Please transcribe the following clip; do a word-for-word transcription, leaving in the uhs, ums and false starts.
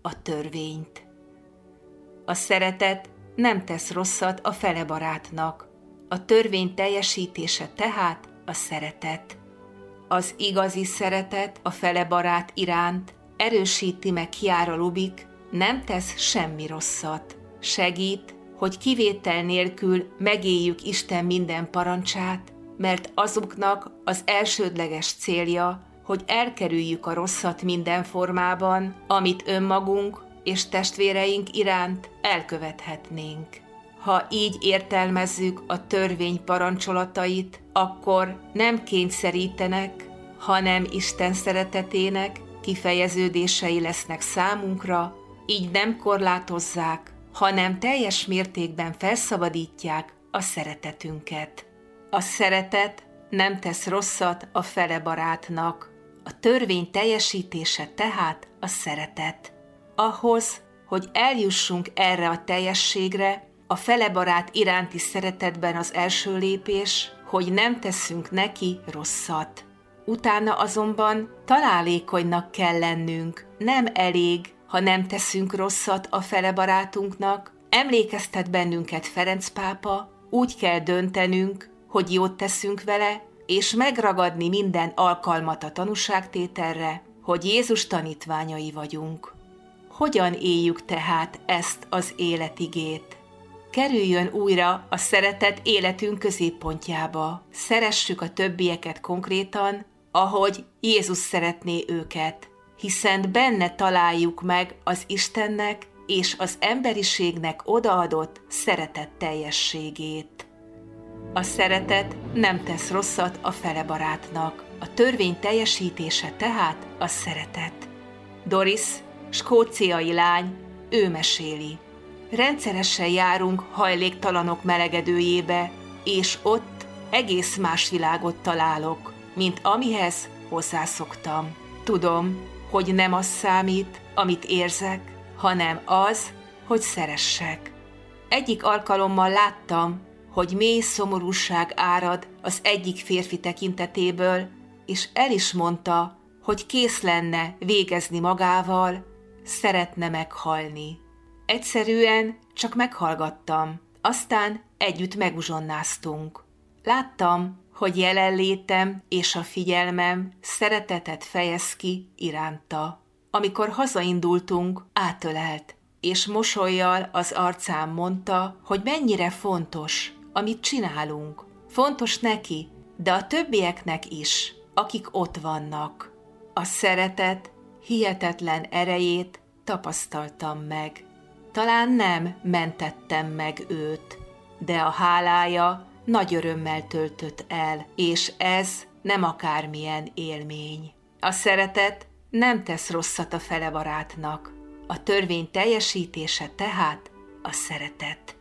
a törvényt. A szeretet nem tesz rosszat a fele barátnak, a törvény teljesítése tehát a szeretet. Az igazi szeretet a fele barát iránt erősíti meg Chiara Lubich, nem tesz semmi rosszat. Segít, hogy kivétel nélkül megéljük Isten minden parancsát, mert azoknak az elsődleges célja, hogy elkerüljük a rosszat minden formában, amit önmagunk és testvéreink iránt elkövethetnénk. Ha így értelmezzük a törvény parancsolatait, akkor nem kényszerítenek, hanem Isten szeretetének kifejeződései lesznek számunkra, így nem korlátozzák, hanem teljes mértékben felszabadítják a szeretetünket. A szeretet nem tesz rosszat a fele barátnak, a törvény teljesítése tehát a szeretet. Ahhoz, hogy eljussunk erre a teljességre, a fele barát iránti szeretetben az első lépés, hogy nem teszünk neki rosszat. Utána azonban találékonynak kell lennünk, nem elég, ha nem teszünk rosszat a fele barátunknak. Emlékeztet bennünket Ferenc pápa, úgy kell döntenünk, hogy jót teszünk vele, és megragadni minden alkalmat a tanúságtételre, hogy Jézus tanítványai vagyunk. Hogyan éljük tehát ezt az életigét? Kerüljön újra a szeretet életünk középpontjába. Szeressük a többieket konkrétan, ahogy Jézus szeretné őket, hiszen benne találjuk meg az Istennek és az emberiségnek odaadott szeretet teljességét. A szeretet nem tesz rosszat a fele barátnak, a törvény teljesítése tehát a szeretet. Doris, skóciai lány, ő meséli. Rendszeresen járunk hajléktalanok melegedőjébe, és ott egész más világot találok, mint amihez hozzászoktam. Tudom, hogy nem az számít, amit érzek, hanem az, hogy szeressek. Egyik alkalommal láttam, hogy mély szomorúság árad az egyik férfi tekintetéből, és el is mondta, hogy kész lenne végezni magával, szeretne meghalni. Egyszerűen csak meghallgattam, aztán együtt meguzsonnáztunk. Láttam, hogy jelenlétem és a figyelmem szeretetet fejez ki iránta. Amikor hazaindultunk, átölelt, és mosollyal az arcán mondta, hogy mennyire fontos, amit csinálunk. Fontos neki, de a többieknek is, akik ott vannak. A szeretet hihetetlen erejét tapasztaltam meg. Talán nem mentettem meg őt, de a hálája nagy örömmel töltött el, és ez nem akármilyen élmény. A szeretet nem tesz rosszat a fele barátnak, a törvény teljesítése tehát a szeretet.